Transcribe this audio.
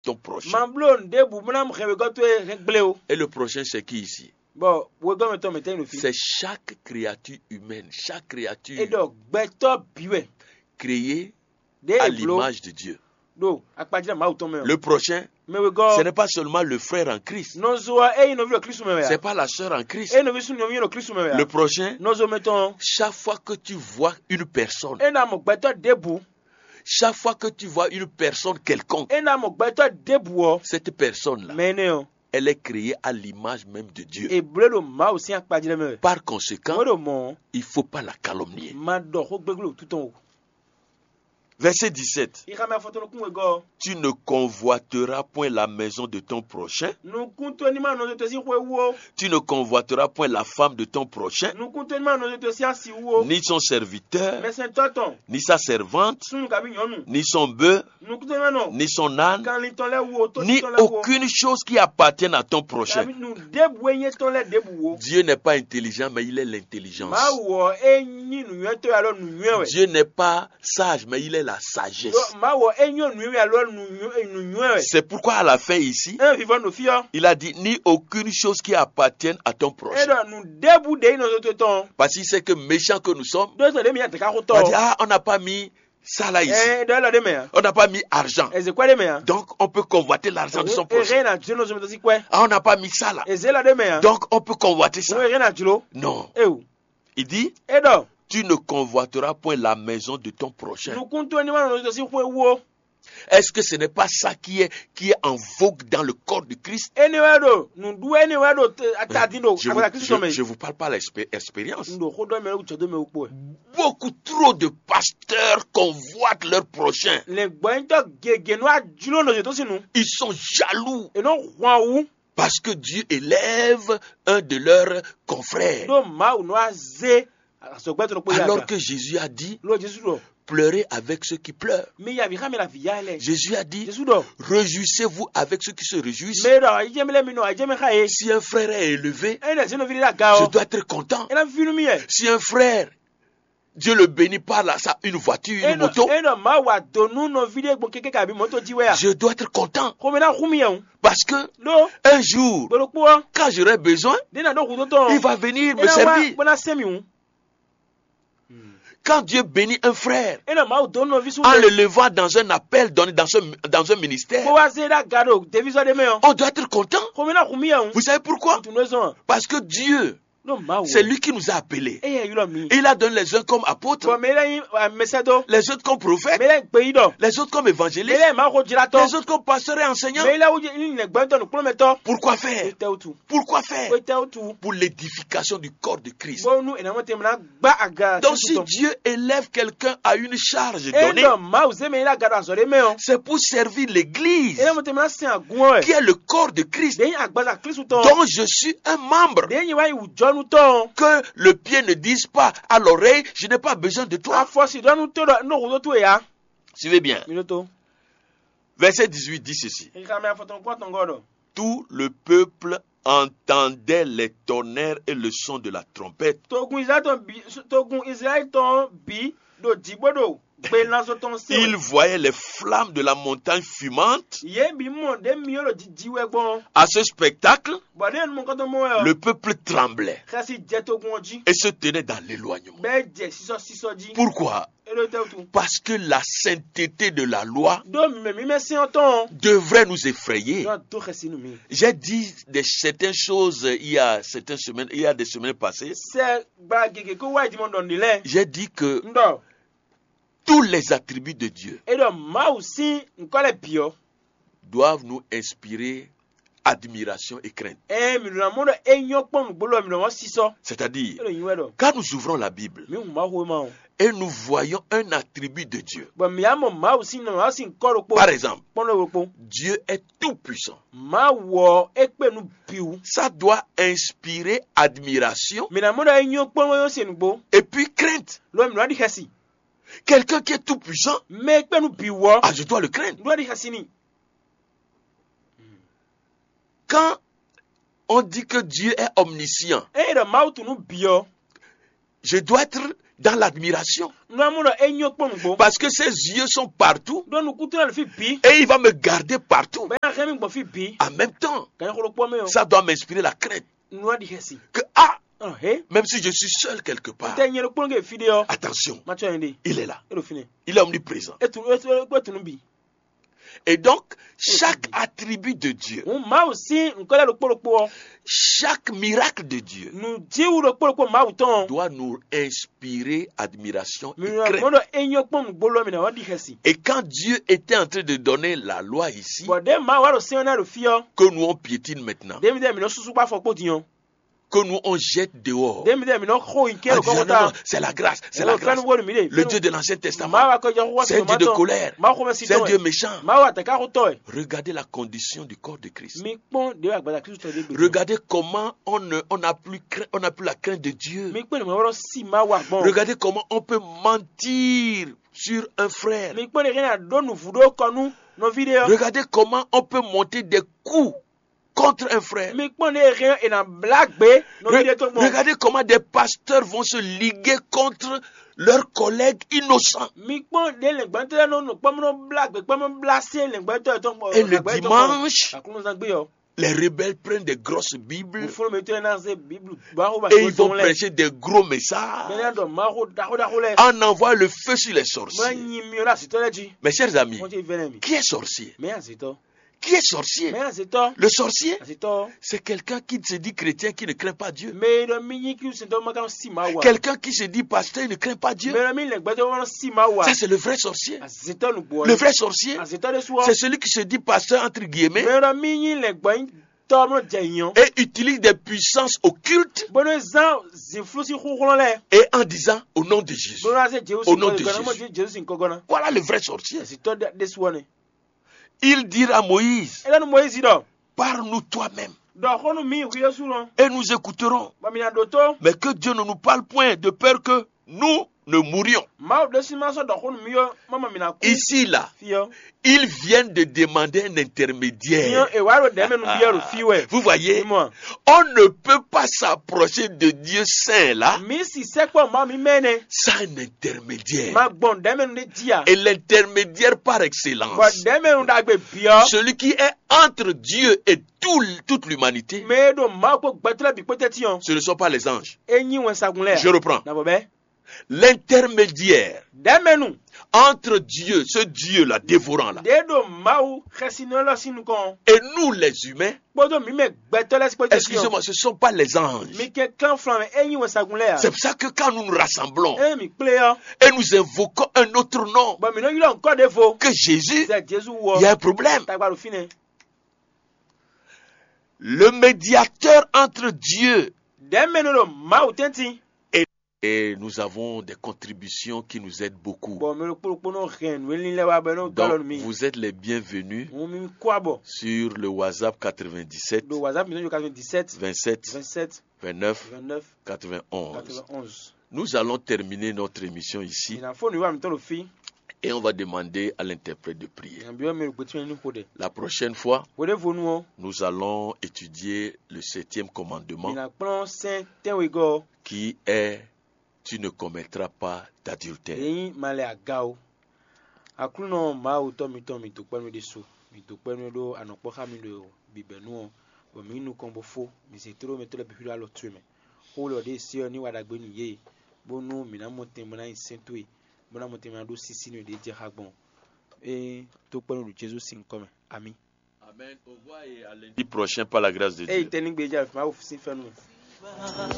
ton prochain. Et le prochain, c'est qui ici? C'est chaque créature humaine, chaque créature créée à l'image de Dieu. Le prochain, ce n'est pas seulement le frère en Christ. Ce n'est pas la sœur en Christ. Le prochain, chaque fois que tu vois une personne, chaque fois que tu vois une personne quelconque, cette personne-là, elle est créée à l'image même de Dieu. Par conséquent, il ne faut pas la calomnier. Verset 17. Tu ne convoiteras point la maison de ton prochain. Tu ne convoiteras point la femme de ton prochain, ni son serviteur, ni sa servante, ni son bœuf, ni son âne, ni aucune chose qui appartienne à ton prochain. Dieu n'est pas intelligent, mais il est l'intelligence. Dieu n'est pas sage, mais il est la sagesse. C'est pourquoi à la fin ici, il a dit ni aucune chose qui appartienne à ton prochain. Parce qu'il sait que méchants que nous sommes, on va dire on n'a pas mis ça là ici. On n'a pas mis argent. Donc on peut convoiter l'argent de son prochain. On n'a pas mis ça là. Donc on peut convoiter ça. Non. Il dit tu ne convoiteras point la maison de ton prochain. Est-ce que ce n'est pas ça qui est en vogue dans le corps de Christ? Je ne vous parle pas l'expérience. Beaucoup trop de pasteurs convoitent leur prochain. Ils sont jaloux parce que Dieu élève un de leurs confrères. Alors que Jésus a dit pleurez avec ceux qui pleurent. Jésus a dit réjouissez-vous avec ceux qui se réjouissent. Si un frère est élevé, je dois être content. Si un frère, Dieu le bénit par une voiture, une moto, je dois être content. Parce que un jour, quand j'aurai besoin, il va venir me servir. Quand Dieu bénit un frère, en le levant dans un appel, dans un ministère, on doit être content. Vous savez pourquoi? Parce que Dieu, c'est lui qui nous a appelés. Et il a donné les uns comme apôtres, les autres comme prophètes, les autres comme évangélistes, les autres comme pasteurs et enseignants. Pourquoi faire? Pourquoi faire? Pour l'édification du corps de Christ. Donc si Dieu élève quelqu'un à une charge donnée, c'est pour servir l'église, qui est le corps de Christ, dont je suis un membre. Que le pied ne dise pas à l'oreille, je n'ai pas besoin de toi. Suivez bien. Verset 18 dit ceci. Tout le peuple entendait les tonnerres et le son de la trompette. Il voyait les flammes de la montagne fumante. À ce spectacle, le peuple tremblait et se tenait dans l'éloignement. Pourquoi? Parce que la sainteté de la loi devrait nous effrayer. J'ai dit certaines choses il y a des semaines passées. J'ai dit que tous les attributs de Dieu doivent nous inspirer admiration et crainte. C'est-à-dire, quand nous ouvrons la Bible et nous voyons un attribut de Dieu, par exemple, Dieu est tout puissant. Ça doit inspirer admiration et puis crainte. Quelqu'un qui est tout puissant, je dois le craindre. Quand on dit que Dieu est omniscient, je dois être dans l'admiration. Parce que ses yeux sont partout. Et il va me garder partout. En même temps, ça doit m'inspirer la crainte. Que même si je suis seul quelque part, attention, il est là. Il est omniprésent. Et donc, chaque attribut de Dieu, chaque miracle de Dieu doit nous inspirer admiration et crainte. Et quand Dieu était en train de donner la loi ici, que nous on piétine maintenant, que nous on jette dehors. Non, c'est la grâce, c'est la grâce. Le Dieu de l'Ancien Testament, c'est un Dieu de colère, c'est un Dieu méchant. Regardez la condition du corps de Christ. Regardez comment on n'a plus la crainte de Dieu. Regardez comment on peut mentir sur un frère. Regardez comment on peut monter des coups contre un frère. Regardez comment des pasteurs vont se liguer contre leurs collègues innocents. Et le dimanche, les rebelles prennent des grosses Bibles et ils vont prêcher des gros messages en envoyant le feu sur les sorciers. Mes chers amis, qui est sorcier? Qui est sorcier? Le sorcier, c'est quelqu'un qui se dit chrétien, qui ne craint pas Dieu. Quelqu'un qui se dit pasteur, il ne craint pas Dieu. Ça, c'est le vrai sorcier. Le vrai sorcier, c'est celui qui se dit pasteur, entre guillemets, et utilise des puissances occultes et en disant au nom de Jésus. Au nom de Jésus. Voilà le vrai sorcier. Il dira à Moïse, parle-nous toi-même et nous écouterons. Mais que Dieu ne nous parle point de peur que nous ne mourions. Ici, là, ils viennent de demander un intermédiaire. Vous voyez, on ne peut pas s'approcher de Dieu saint là sans un intermédiaire. Et l'intermédiaire par excellence, celui qui est entre Dieu et toute l'humanité, ce ne sont pas les anges. Je reprends. L'intermédiaire entre Dieu, ce Dieu-là, dévorant-là, et nous les humains, excusez-moi, ce ne sont pas les anges. C'est pour ça que quand nous nous rassemblons et nous invoquons un autre nom que Jésus, il y a un problème. Le médiateur entre Dieu et nous avons des contributions qui nous aident beaucoup. Donc, vous êtes les bienvenus sur le WhatsApp 97 27 29 91. Nous allons terminer notre émission ici et on va demander à l'interprète de prier. La prochaine fois, nous allons étudier le 7e commandement qui est: tu ne commettras pas d'adultère. Amen. Au revoir et à lundi prochain par la grâce de Dieu.